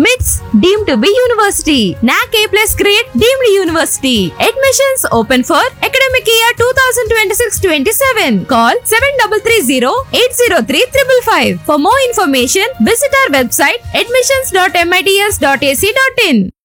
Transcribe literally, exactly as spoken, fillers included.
MITS deemed to be university. N A C A plus grade deemed university. Admissions open for academic year twenty twenty-six twenty-seven. Call seven three three zero eight zero three five five. For more information, visit our website admissions dot mits dot a c dot in.